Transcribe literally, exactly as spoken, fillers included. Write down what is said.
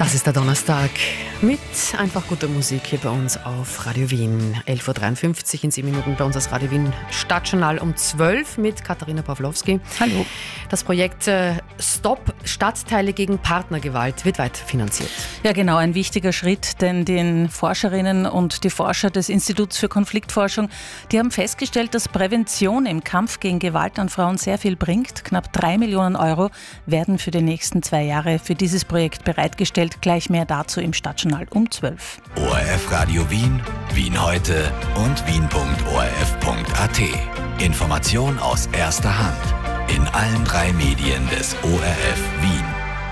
Das ist der Donnerstag mit einfach guter Musik hier bei uns auf Radio Wien. elf Uhr dreiundfünfzig in sieben Minuten bei uns das Radio Wien Stadtjournal um zwölf mit Katharina Pawlowski. Hallo. Das Projekt äh, Stop Stadtteile gegen Partnergewalt wird weit finanziert. Ja genau, ein wichtiger Schritt, denn den Forscherinnen und die Forscher des Instituts für Konfliktforschung, die haben festgestellt, dass Prävention im Kampf gegen Gewalt an Frauen sehr viel bringt. Knapp drei Millionen Euro werden für die nächsten zwei Jahre für dieses Projekt bereitgestellt. Gleich mehr dazu im Stadtjournal um zwölf. O R F Radio Wien, Wien heute und wien punkt o r f punkt a t. Information aus erster Hand in allen drei Medien des O R F Wien.